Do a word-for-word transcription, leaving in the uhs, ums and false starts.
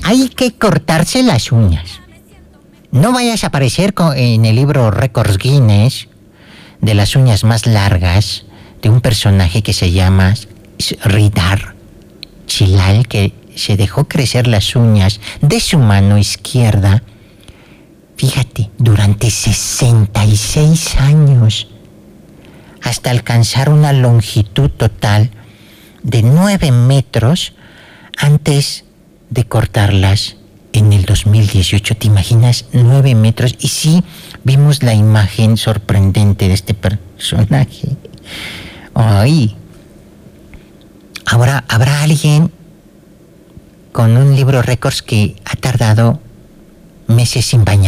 hay que cortarse las uñas. No vayas a aparecer en el libro Récords Guinness de las uñas más largas de un personaje que se llama Sridhar Chilal, que se dejó crecer las uñas de su mano izquierda, fíjate, durante sesenta y seis años, hasta alcanzar una longitud total de nueve metros antes de cortarlas en el dos mil dieciocho. ¿Te imaginas? nueve metros. Y sí, vimos la imagen sorprendente de este personaje. Ay. Ahora, ¿habrá alguien con un libro récords que ha tardado meses sin bañar?